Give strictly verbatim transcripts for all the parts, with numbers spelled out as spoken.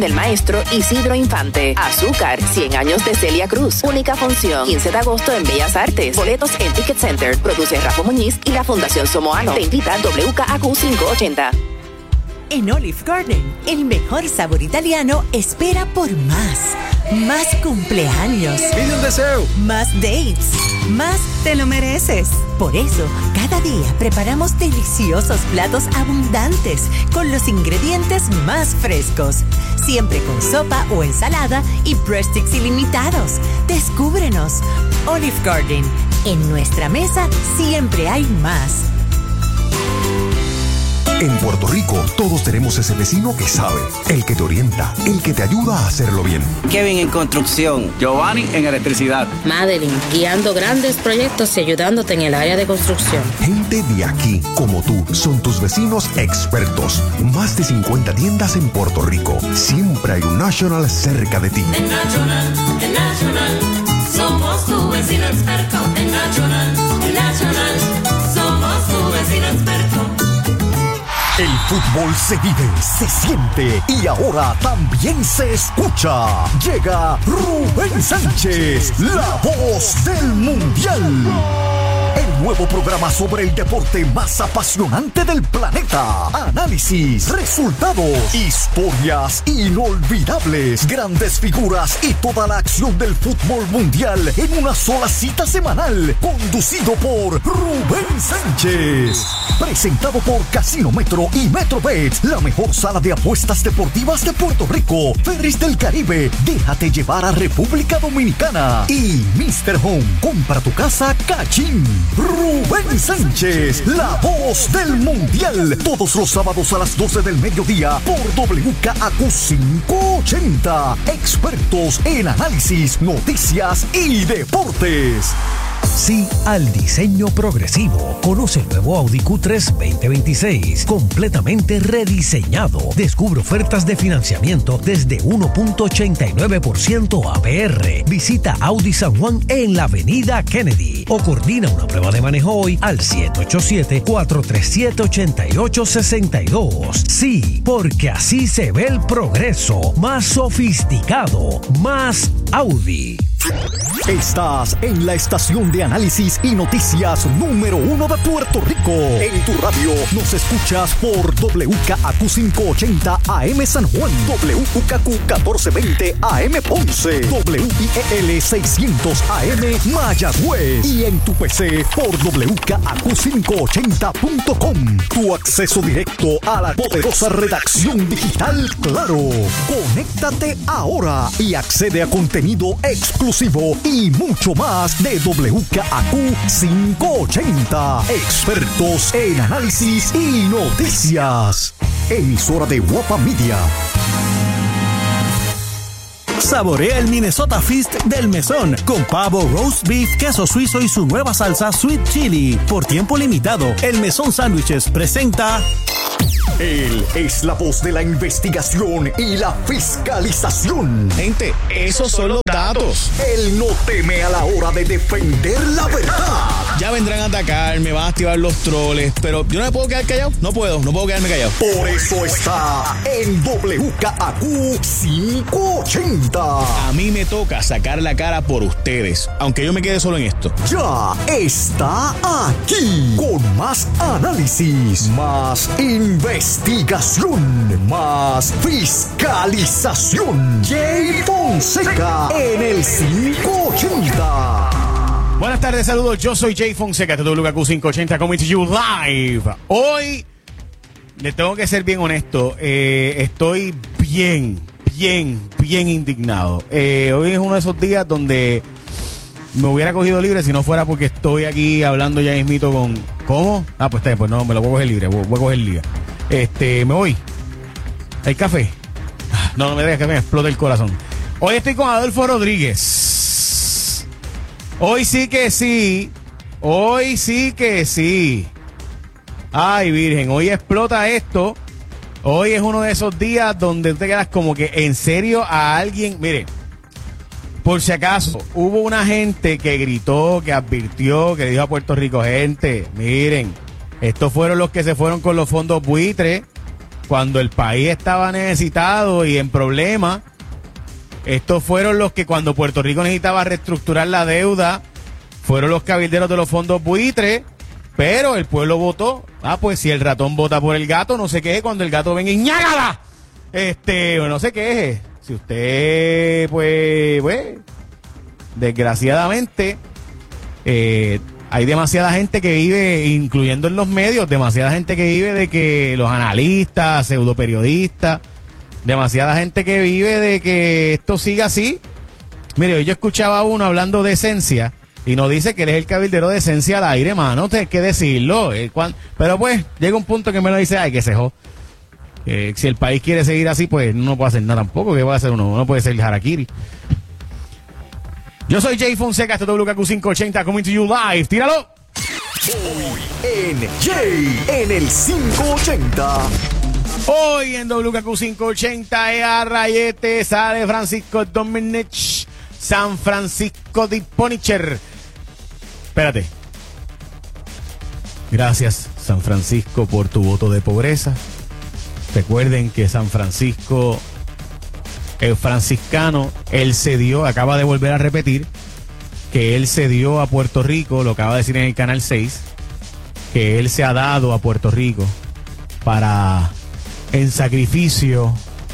del maestro Isidro Infante. Azúcar, cien años de Celia Cruz. Única función, quince de agosto en Bellas Artes. Boletos en Ticket Center. Produce Rafa Muñiz y la Fundación Somoano. Te invita W K A Q quinientos ochenta. En Olive Garden, el mejor sabor italiano espera por más. Más cumpleaños. ¡Pide un deseo! Más dates. Más te lo mereces. Por eso, cada día preparamos deliciosos platos abundantes con los ingredientes más frescos. Siempre con sopa o ensalada y breast sticks ilimitados. Descúbrenos. Olive Garden. En nuestra mesa siempre hay más. En Puerto Rico, todos tenemos ese vecino que sabe, el que te orienta, el que te ayuda a hacerlo bien. Kevin en construcción, Giovanni en electricidad, Madeline guiando grandes proyectos y ayudándote en el área de construcción. Gente de aquí, como tú, son tus vecinos expertos. Más de cincuenta tiendas en Puerto Rico. Siempre hay un National cerca de ti. En National, en National, somos tu vecino experto. En National, en National, somos tu vecino experto. El fútbol se vive, se siente y ahora también se escucha. Llega Rubén Sánchez, la voz del Mundial. El nuevo programa sobre el deporte más apasionante del planeta. Análisis, resultados, historias inolvidables, grandes figuras y toda la acción del fútbol mundial en una sola cita semanal. Conducido por Rubén Sánchez. Presentado por Casino Metro y Metrobet, la mejor sala de apuestas deportivas de Puerto Rico. Ferris del Caribe, déjate llevar a República Dominicana. Y mister Home, compra tu casa Cachín. Rubén Sánchez, la voz del Mundial. Todos los sábados a las doce del mediodía por W K A Q quinientos ochenta. Expertos en análisis, noticias y deportes. Sí al diseño progresivo. Conoce el nuevo Audi Q tres veinte veintiséis, completamente rediseñado. Descubre ofertas de financiamiento desde uno punto ochenta y nueve por ciento A P R. Visita Audi San Juan en la avenida Kennedy o coordina una prueba de manejo hoy al siete ocho siete, cuatro tres siete, ocho ocho seis dos. Sí, porque así se ve el progreso. Más sofisticado, más Audi. Estás en la estación de análisis y noticias número uno de Puerto Rico. En tu radio nos escuchas por W K A Q quinientos ochenta A M San Juan, W K Q catorce veinte A M Ponce, W I E L seiscientos A M Mayagüez y en tu P C por W K A Q quinientos ochenta punto com. Tu acceso directo a la poderosa redacción digital Claro. Conéctate ahora y accede a contenido exclusivo y mucho más de W K A Q quinientos ochenta. Expertos en análisis y noticias. Emisora de Guapa Media. Saborea el Minnesota Feast del Mesón con pavo, roast beef, queso suizo y su nueva salsa Sweet Chili. Por tiempo limitado, el Mesón Sándwiches presenta... Él es la voz de la investigación y la fiscalización. Gente, esos son los datos. Él no teme a la hora de defender la verdad. Ya vendrán a atacar, me van a activar los troles, pero yo no me puedo quedar callado. No puedo, no puedo quedarme callado. Por eso está en W K A Q quinientos ochenta. A mí me toca sacar la cara por ustedes, aunque yo me quede solo en esto. Ya está aquí con más análisis, más investigación, más fiscalización. Jay Fonseca en el quinientos ochenta. Buenas tardes, saludos. Yo soy Jay Fonseca de W K Q quinientos ochenta coming to you live. Hoy le tengo que ser bien honesto. Eh, estoy bien, bien, bien indignado. Eh, hoy es uno de esos días donde me hubiera cogido libre si no fuera porque estoy aquí hablando ya mismito con... ¿Cómo? Ah, pues está, pues no, me lo voy a coger libre, voy, voy a coger libre. Este, me voy. ¿Hay café? No, no me dejes que me explote el corazón. Hoy estoy con Adolfo Rodríguez. Hoy sí que sí. Hoy sí que sí. Ay, virgen, hoy explota esto. Hoy es uno de esos días donde te quedas como que en serio a alguien. Mire, por si acaso, hubo una gente que gritó, que advirtió, que le dijo a Puerto Rico, gente, miren, estos fueron los que se fueron con los fondos buitres cuando el país estaba necesitado y en problemas, estos fueron los que cuando Puerto Rico necesitaba reestructurar la deuda, fueron los cabilderos de los fondos buitre, pero el pueblo votó. Ah, pues si el ratón vota por el gato, no se queje cuando el gato venga y ñágala. Este, no se queje. Si usted, pues, pues, desgraciadamente, eh, hay demasiada gente que vive, incluyendo en los medios, demasiada gente que vive de que los analistas, pseudoperiodistas, demasiada gente que vive de que esto siga así. Mire, hoy yo escuchaba a uno hablando de esencia y nos dice que él es el cabildero de esencia al aire, mano, hay que decirlo. Eh, cuando, pero pues, llega un punto que me lo dice, ay, que se jo. Eh, si el país quiere seguir así, pues no puede hacer nada tampoco. ¿Qué va a hacer uno? No puede ser el harakiri. Yo soy Jay Fonseca, esto es W K Q quinientos ochenta, coming to you live. ¡Tíralo! Hoy en Jay en el quinientos ochenta. Hoy en W K Q quinientos ochenta, Ea Rayete, sale Francisco Domenech, San Francisco de Ponicher. Espérate. Gracias, San Francisco, por tu voto de pobreza. Recuerden que San Francisco, el franciscano, él cedió, acaba de volver a repetir, que él cedió a Puerto Rico, lo acaba de decir en el Canal seis, que él se ha dado a Puerto Rico para, en sacrificio,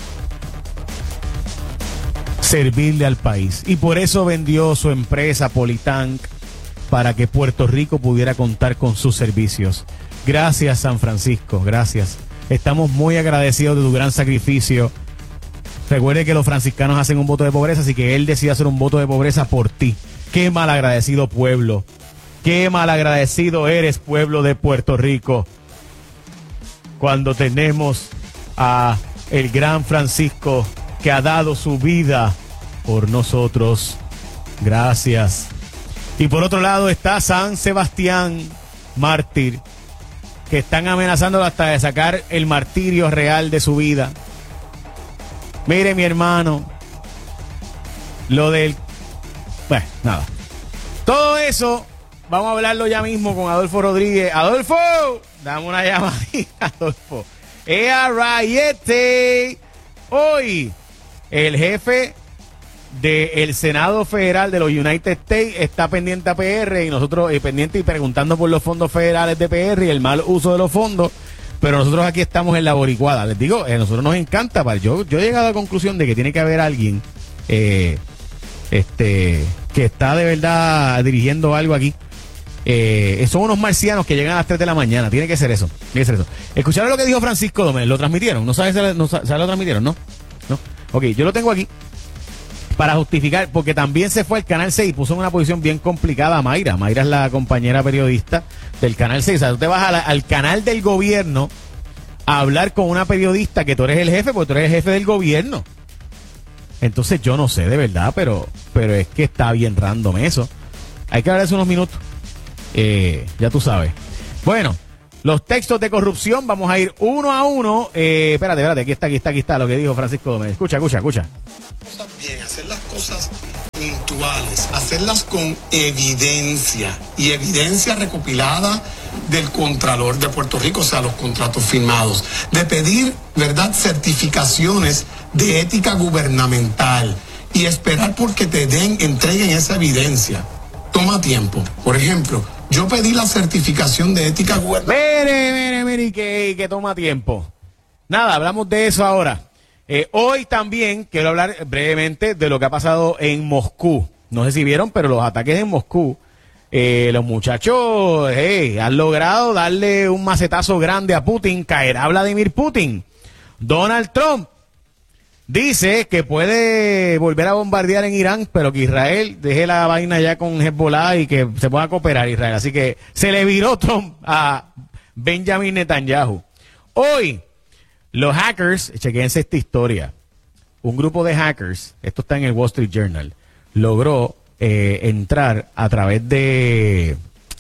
servirle al país. Y por eso vendió su empresa Politank, para que Puerto Rico pudiera contar con sus servicios. Gracias, San Francisco, gracias. Estamos muy agradecidos de tu gran sacrificio. Recuerde que los franciscanos hacen un voto de pobreza, así que él decide hacer un voto de pobreza por ti. Qué malagradecido pueblo. Qué malagradecido eres, pueblo de Puerto Rico. Cuando tenemos a el gran Francisco que ha dado su vida por nosotros. Gracias. Y por otro lado está San Sebastián, mártir, que están amenazándolo hasta de sacar el martirio real de su vida. Mire, mi hermano, lo del... Bueno, nada. Todo eso, vamos a hablarlo ya mismo con Adolfo Rodríguez. ¡Adolfo! Dame una llamadita, Adolfo. ¡Ea Rayete! Hoy, el jefe del Senado Federal de los United States está pendiente a P R y nosotros eh, pendiente y preguntando por los fondos federales de P R y el mal uso de los fondos, pero nosotros aquí estamos en la boricuada. Les digo, a eh, nosotros nos encanta, para yo, yo he llegado a la conclusión de que tiene que haber alguien eh, este que está de verdad dirigiendo algo aquí. Eh, son unos marcianos que llegan a las tres de la mañana, tiene que ser eso, tiene que ser eso. ¿Escucharon lo que dijo Francisco Domínguez? ¿Lo transmitieron? ¿No sabes si no, sabe, lo transmitieron? ¿No? ¿No? Ok, yo lo tengo aquí para justificar, porque también se fue al Canal seis y puso en una posición bien complicada a Mayra. Mayra es la compañera periodista del Canal seis. O sea, tú te vas a la, al canal del gobierno a hablar con una periodista que tú eres el jefe, porque tú eres el jefe del gobierno. Entonces yo no sé de verdad, pero, pero es que está bien random eso. Hay que hablar eso unos minutos. Eh, ya tú sabes. Bueno, los textos de corrupción, vamos a ir uno a uno. Eh, espérate, espérate, aquí está, aquí está, aquí está lo que dijo Francisco Domínguez. Escucha, escucha, escucha. Bien, hacer las cosas puntuales, hacerlas con evidencia y evidencia recopilada del Contralor de Puerto Rico, o sea, los contratos firmados, de pedir, ¿verdad?, certificaciones de ética gubernamental y esperar porque te den, entreguen esa evidencia. Toma tiempo. Por ejemplo, yo pedí la certificación de ética gubernamental. Mire, mire, mire, que, que toma tiempo. Nada, hablamos de eso ahora. Eh, hoy también quiero hablar brevemente de lo que ha pasado en Moscú. No sé si vieron, pero los ataques en Moscú, eh, los muchachos hey, han logrado darle un macetazo grande a Putin. Caerá Vladimir Putin. Donald Trump dice que puede volver a bombardear en Irán, pero que Israel deje la vaina ya con Hezbollah y que se pueda cooperar Israel. Así que se le viró Trump a Benjamin Netanyahu. Hoy, los hackers, chequense esta historia. Un grupo de hackers, esto está en el Wall Street Journal, logró eh, entrar a través de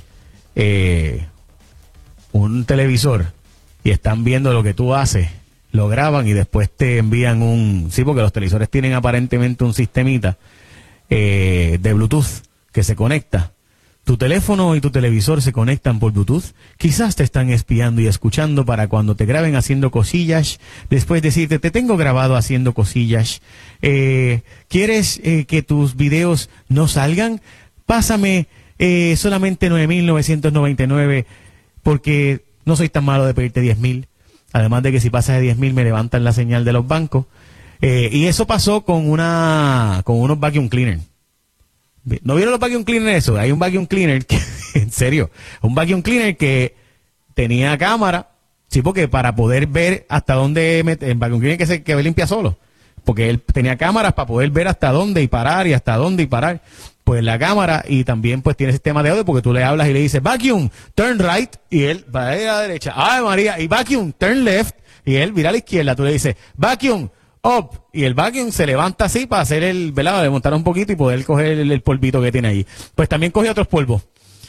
eh, un televisor y están viendo lo que tú haces, lo graban y después te envían un... Sí, porque los televisores tienen aparentemente un sistemita eh, de Bluetooth que se conecta. Tu teléfono y tu televisor se conectan por Bluetooth. Quizás te están espiando y escuchando para cuando te graben haciendo cosillas. Después decirte, te tengo grabado haciendo cosillas. Eh, ¿Quieres eh, que tus videos no salgan? Pásame eh, solamente nueve mil novecientos noventa y nueve porque no soy tan malo de pedirte diez mil. Además de que si pasas de diez mil me levantan la señal de los bancos. Eh, y eso pasó con una con unos vacuum cleaners. ¿No vieron los vacuum cleaners eso? Hay un vacuum cleaner que, en serio, un vacuum cleaner que tenía cámara, sí, porque para poder ver hasta dónde meter, el vacuum cleaner que se que limpia solo, porque él tenía cámaras para poder ver hasta dónde y parar y hasta dónde y parar, pues la cámara, y también pues tiene sistema de audio porque tú le hablas y le dices vacuum, turn right, y él va a ir a la derecha, ay María, y vacuum, turn left, y él mira a la izquierda, tú le dices vacuum, up, y el vacuum se levanta así para hacer el velado, de montar un poquito y poder coger el, el polvito que tiene ahí. Pues también coge otros polvos.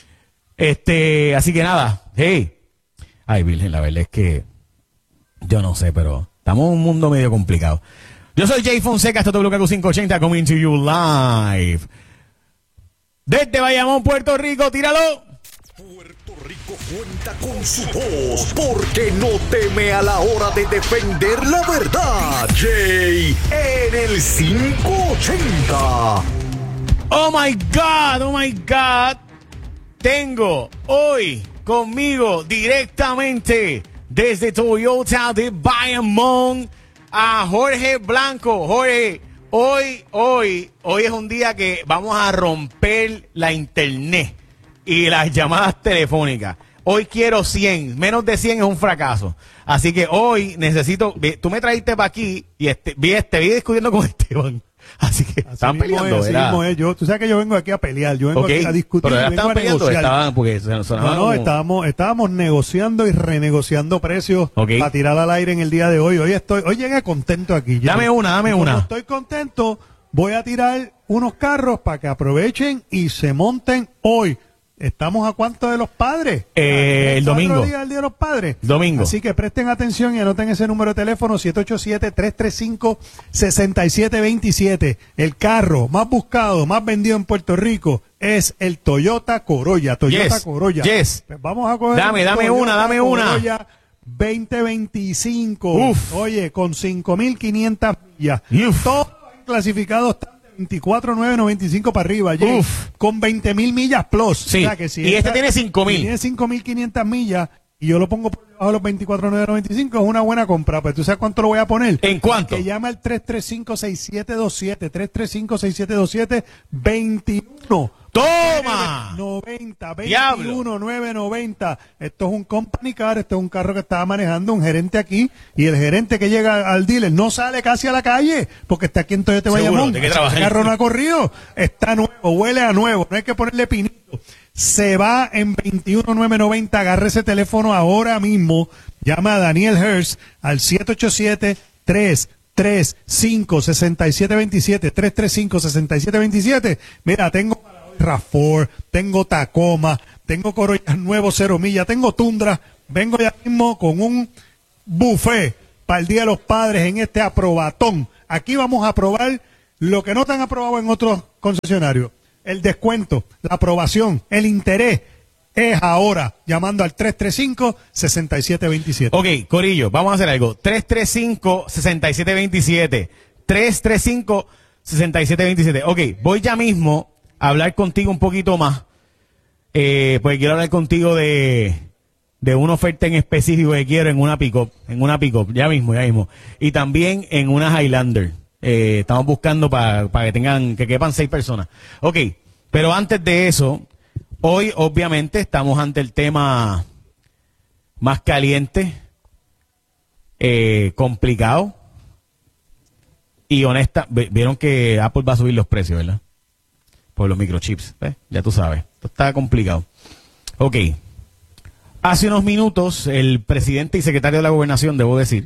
Este, así que nada, hey. Ay, Virgen, la verdad es que yo no sé, pero estamos en un mundo medio complicado. Yo soy Jay Fonseca, esto es W K Q quinientos ochenta, coming to you live. Desde Bayamón, Puerto Rico, tíralo. Puerto Rico cuenta con su voz, porque no teme a la hora de defender la verdad. Jay en el quinientos ochenta. Oh my God, oh my God. Tengo hoy conmigo directamente desde Toyota de Bayamón a Jorge Blanco. Jorge, hoy, hoy, hoy es un día que vamos a romper la internet y las llamadas telefónicas. Hoy quiero cien, menos de cien es un fracaso. Así que hoy necesito, tú me trajiste para aquí y este, vi, te vi discutiendo con Esteban. Así que así estaban peleando, es, así mismo es. Yo, tú sabes que yo vengo aquí a pelear, yo vengo okay. aquí a discutir, pero vengo estaban a peleando, negociar. Estaban, porque sonaba no, no, como... estábamos, estábamos negociando y renegociando precios okay. para tirar al aire en el día de hoy. Hoy estoy, hoy llegué contento aquí. Dame yo, una, dame una. Estoy contento, voy a tirar unos carros para que aprovechen y se monten hoy. ¿Estamos a cuánto de los padres? Eh, el domingo. Día, el día de los padres. Domingo. Así que presten atención y anoten ese número de teléfono siete ocho siete, tres tres cinco, seis siete dos siete. El carro más buscado, más vendido en Puerto Rico es el Toyota Corolla. Toyota yes. Corolla. Yes. Pues vamos a coger. Dame, dame Toyota una, dame Corolla una. veinte veinticinco. Uf. Oye, con cinco mil quinientas millas. Uf. Todos clasificados están veinticuatro mil novecientos noventa y cinco para arriba, Jay, Uf. con veinte mil millas plus. Sí. O sea que si y esta, este tiene cinco mil. Tiene cinco mil quinientas millas y yo lo pongo por debajo de los veinticuatro mil novecientos noventa y cinco, es una buena compra. Pero ¿tú sabes cuánto lo voy a poner? ¿En cuánto? Que llama al tres tres cinco, seis siete dos siete, tres tres cinco, seis siete dos siete, veintiuno. ¡Toma! noventa, Diablo. veintiuno, novecientos noventa. Esto es un company car, esto es un carro que estaba manejando un gerente aquí, y el gerente que llega al dealer no sale casi a la calle porque está aquí en Toyota Bayamón. Tiene que trabajar. El carro no ha corrido, está nuevo, huele a nuevo, no hay que ponerle pinito. Se va en veintiuno mil novecientos noventa, agarre ese teléfono ahora mismo, llama a Daniel Hurst al siete ocho siete, tres tres cinco, seis siete dos siete, tres tres cinco, seis siete dos siete. Mira, tengo RAV cuatro, tengo Tacoma, tengo Corollas nuevos cero millas, tengo Tundra, vengo ya mismo con un buffet para el Día de los Padres en este aprobatón. Aquí vamos a aprobar lo que no te han aprobado en otros concesionarios, el descuento, la aprobación, el interés, es ahora, llamando al tres tres cinco, seis siete dos siete. Ok, Corillo, vamos a hacer algo, tres tres cinco, seis siete dos siete, tres tres cinco, seis siete dos siete. Ok, voy ya mismo a hablar contigo un poquito más, eh, porque quiero hablar contigo de, de una oferta en específico que quiero en una pick-up, en una pick-up, ya mismo, ya mismo, y también en una Highlander. Eh, estamos buscando para pa que tengan, que quepan seis personas. Ok, pero antes de eso, hoy obviamente estamos ante el tema más caliente, eh, complicado, y honesta, vieron que Apple va a subir los precios, ¿verdad? Por los microchips, ¿ves? Ya tú sabes, esto está complicado. Ok, hace unos minutos el presidente y secretario de la Gobernación, debo decir,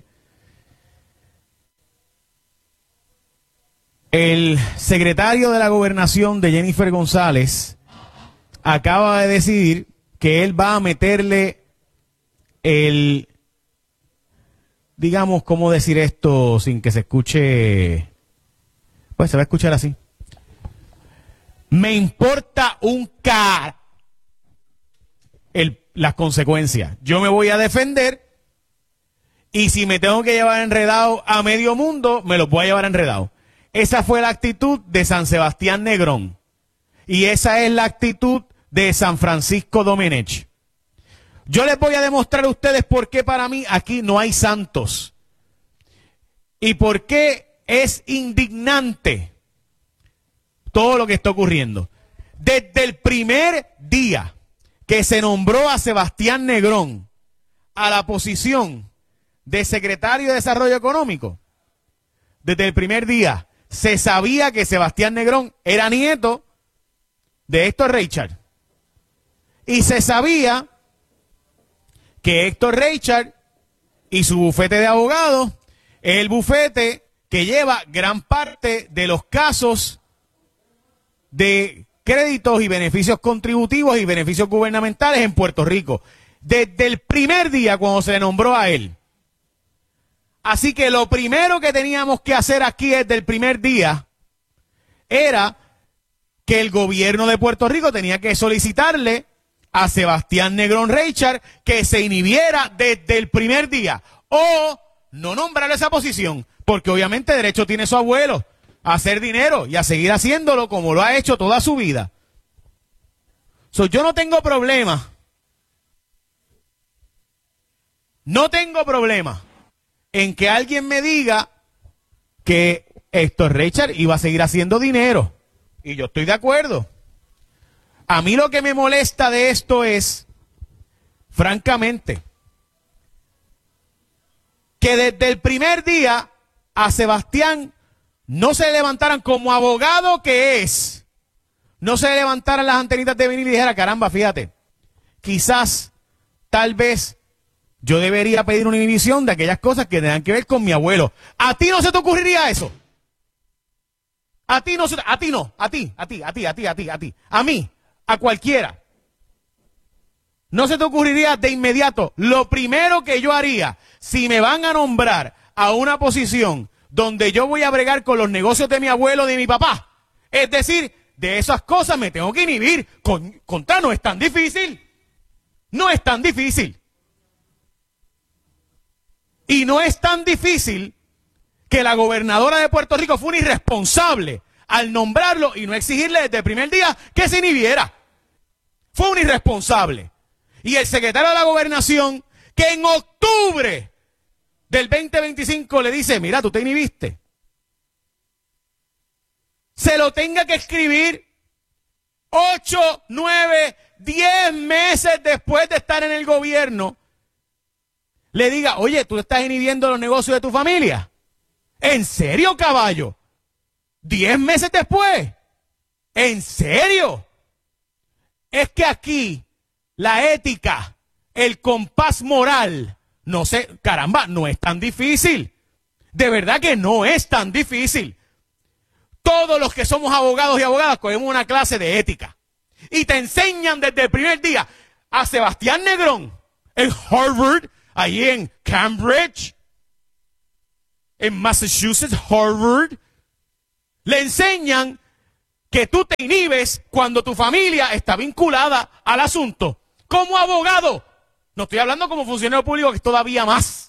el secretario de la Gobernación de Jennifer González acaba de decidir que él va a meterle el, digamos, ¿cómo decir esto sin que se escuche? Pues se va a escuchar así. Me importa un car el, las consecuencias. Yo me voy a defender y si me tengo que llevar enredado a medio mundo, me los voy a llevar enredado. Esa fue la actitud de San Sebastián Negrón. Y esa es la actitud de San Francisco Domenech. Yo les voy a demostrar a ustedes por qué para mí aquí no hay santos. Y por qué es indignante todo lo que está ocurriendo. Desde el primer día que se nombró a Sebastián Negrón a la posición de secretario de Desarrollo Económico, desde el primer día se sabía que Sebastián Negrón era nieto de Héctor Reichard. Y se sabía que Héctor Reichard y su bufete de abogados es el bufete que lleva gran parte de los casos de créditos y beneficios contributivos y beneficios gubernamentales en Puerto Rico. Desde el primer día cuando se le nombró a él. Así que lo primero que teníamos que hacer aquí desde el primer día era que el gobierno de Puerto Rico tenía que solicitarle a Sebastián Negrón Reichard que se inhibiera desde el primer día o no nombrar esa posición, porque obviamente derecho tiene su abuelo a hacer dinero y a seguir haciéndolo como lo ha hecho toda su vida. So, yo no tengo problema, no tengo problema en que alguien me diga que Héctor Reichard iba a seguir haciendo dinero. Y yo estoy de acuerdo. A mí lo que me molesta de esto es, francamente, que desde el primer día a Sebastián no se le levantaran como abogado que es, no se le levantaran las antenitas de venir y dijera, caramba, fíjate, quizás, tal vez, yo debería pedir una inhibición de aquellas cosas que tengan que ver con mi abuelo. ¿A ti no se te ocurriría eso? A ti no, a ti no, a ti, a ti, a ti, a ti, a ti, a ti, a mí, a cualquiera. No se te ocurriría de inmediato. Lo primero que yo haría, si me van a nombrar a una posición donde yo voy a bregar con los negocios de mi abuelo, de mi papá, es decir, de esas cosas me tengo que inhibir. Con, contra, no es tan difícil. No es tan difícil. Y no es tan difícil que la gobernadora de Puerto Rico fue una irresponsable al nombrarlo y no exigirle desde el primer día que se inhibiera. Fue un irresponsable. Y el secretario de la Gobernación, que en octubre del veinte veinticinco le dice, mira, tú te inhibiste, se lo tenga que escribir ocho, nueve, diez meses después de estar en el gobierno, le diga, oye, tú estás inhibiendo los negocios de tu familia. ¿En serio, caballo? ¿Diez meses después? ¿En serio? Es que aquí la ética, el compás moral, no sé, caramba, no es tan difícil. De verdad que no es tan difícil. Todos los que somos abogados y abogadas cogemos una clase de ética. Y te enseñan desde el primer día a Sebastián Negrón en Harvard, ahí en Cambridge, en Massachusetts, Harvard, le enseñan que tú te inhibes cuando tu familia está vinculada al asunto. Como abogado, no estoy hablando como funcionario público, que es todavía más.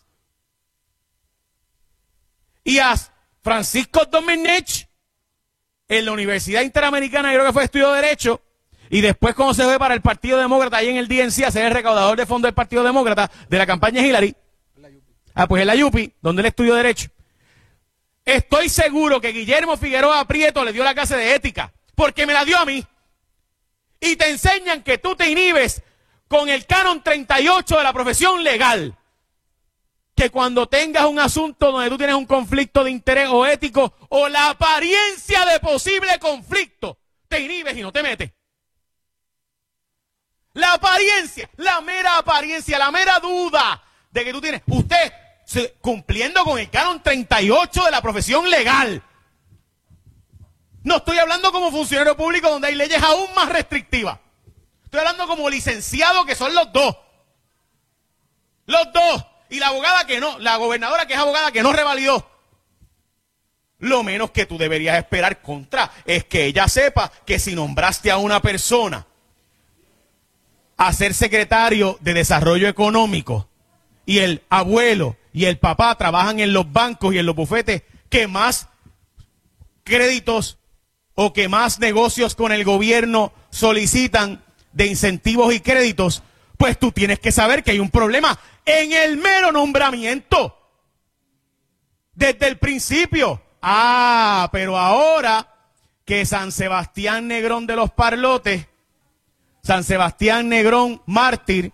Y a Francisco Domenech, en la Universidad Interamericana, yo creo que fue estudio de Derecho, y después cuando se fue para el Partido Demócrata, ahí en el D N C, a ser el recaudador de fondos del Partido Demócrata, de la campaña Hillary. Ah, pues en la U P I, donde él estudió Derecho. Estoy seguro que Guillermo Figueroa Prieto le dio la clase de ética, porque me la dio a mí. Y te enseñan que tú te inhibes con el canon treinta y ocho de la profesión legal. Que cuando tengas un asunto donde tú tienes un conflicto de interés o ético o la apariencia de posible conflicto, te inhibes y no te metes. La apariencia, la mera apariencia, la mera duda de que tú tienes, usted se, cumpliendo con el canon treinta y ocho de la profesión legal. No estoy hablando como funcionario público donde hay leyes aún más restrictivas. Estoy hablando como licenciado, que son los dos. Los dos. Y la abogada que no, la gobernadora que es abogada que no revalidó. Lo menos que tú deberías esperar contra es que ella sepa que si nombraste a una persona a ser secretario de Desarrollo Económico y el abuelo y el papá trabajan en los bancos y en los bufetes que más créditos o que más negocios con el gobierno solicitan de incentivos y créditos, pues tú tienes que saber que hay un problema en el mero nombramiento. Desde el principio. Ah, pero ahora que San Sebastián Negrón de los Parlotes, San Sebastián Negrón mártir,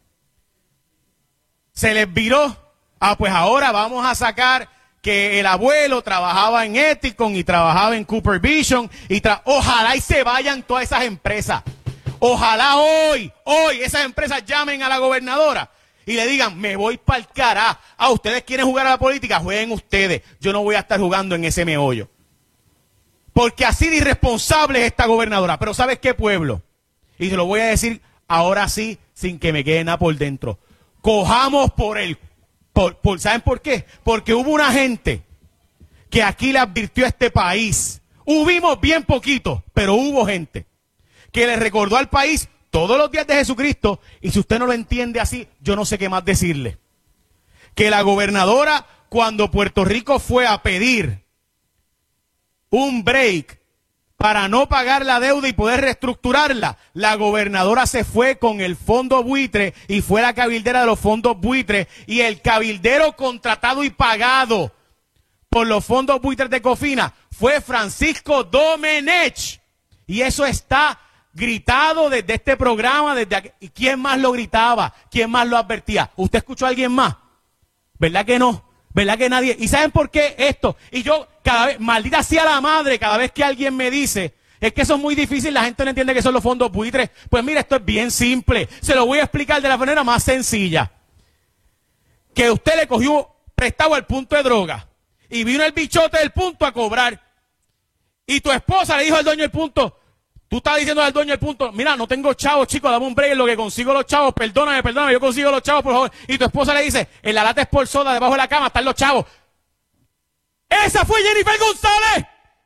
se les viró. Ah, pues ahora vamos a sacar que el abuelo trabajaba en Ethicon y trabajaba en Cooper Vision. Y tra Ojalá y se vayan todas esas empresas. Ojalá hoy, hoy esas empresas llamen a la gobernadora y le digan, me voy para el cará. Ah, ustedes quieren jugar a la política, jueguen ustedes. Yo no voy a estar jugando en ese meollo. Porque así de irresponsable es esta gobernadora. Pero ¿sabes qué, pueblo? Y se lo voy a decir ahora sí, sin que me quede nada por dentro. Cojamos por el... Por, por, ¿saben por qué? Porque hubo una gente que aquí le advirtió a este país. Hubimos bien poquito, pero hubo gente que le recordó al país todos los días de Jesucristo. Y si usted no lo entiende así, yo no sé qué más decirle. Que la gobernadora, cuando Puerto Rico fue a pedir un break para no pagar la deuda y poder reestructurarla, la gobernadora se fue con el fondo buitre y fue la cabildera de los fondos buitres, y el cabildero contratado y pagado por los fondos buitres de Cofina fue Francisco Domenech. Y eso está gritado desde este programa, desde aquí. ¿Y quién más lo gritaba? ¿Quién más lo advertía? ¿Usted escuchó a alguien más? ¿Verdad que no? ¿Verdad que nadie? ¿Y saben por qué esto? Y yo, cada vez, maldita sea la madre, cada vez que alguien me dice, es que eso es muy difícil, la gente no entiende que son los fondos buitres. Pues mira, esto es bien simple. Se lo voy a explicar de la manera más sencilla. Que usted le cogió prestado el punto de droga y vino el bichote del punto a cobrar. Y tu esposa le dijo al dueño del punto, tú estás diciendo al dueño del punto, mira, no tengo chavos, chicos, dame un break en lo que consigo los chavos, perdóname, perdóname, yo consigo los chavos, por favor. Y tu esposa le dice, en la lata Sport Soda, debajo de la cama están los chavos. ¡Esa fue Jennifer González!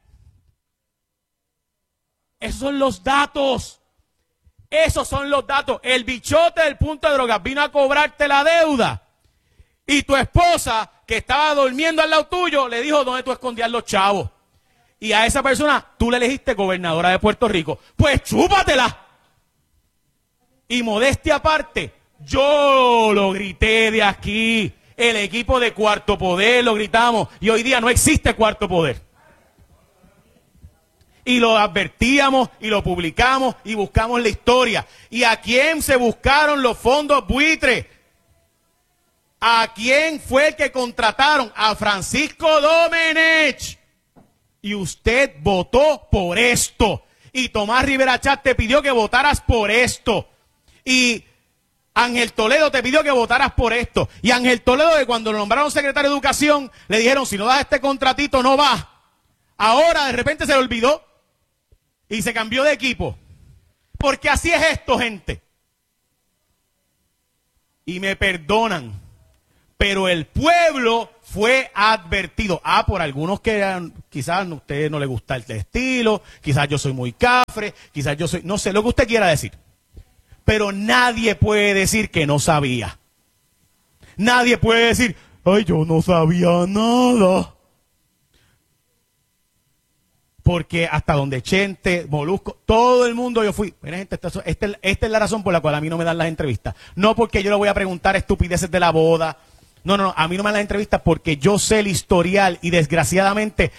Esos son los datos. Esos son los datos. El bichote del punto de drogas vino a cobrarte la deuda. Y tu esposa, que estaba durmiendo al lado tuyo, le dijo dónde tú escondías los chavos. Y a esa persona tú le elegiste gobernadora de Puerto Rico. Pues chúpatela. Y modestia aparte, yo lo grité de aquí. El equipo de Cuarto Poder lo gritamos. Y hoy día no existe Cuarto Poder. Y lo advertíamos y lo publicamos y buscamos la historia. ¿Y a quién se buscaron los fondos buitres? ¿A quién fue el que contrataron? A Francisco Domenech. Y usted votó por esto. Y Tomás Rivera Chat te pidió que votaras por esto. Y Ángel Toledo te pidió que votaras por esto. Y Ángel Toledo, que cuando lo nombraron secretario de Educación, le dijeron, si no das este contratito, no vas. Ahora de repente se le olvidó y se cambió de equipo. Porque así es esto, gente. Y me perdonan, pero el pueblo fue advertido. Ah, por algunos que quizás a usted no le gusta el estilo, quizás yo soy muy cafre, quizás yo soy, no sé, lo que usted quiera decir. Pero nadie puede decir que no sabía. Nadie puede decir, ay, yo no sabía nada. Porque hasta donde Chente, Molusco, todo el mundo yo fui. Mira, gente, esta, esta, esta es la razón por la cual a mí no me dan las entrevistas. No porque yo le voy a preguntar estupideces de la boda. No, no, no, a mí no me dan las entrevistas porque yo sé el historial y desgraciadamente